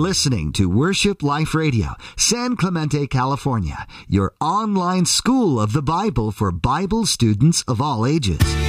listening to Worship Life Radio, San Clemente, California, your online school of the Bible for Bible students of all ages.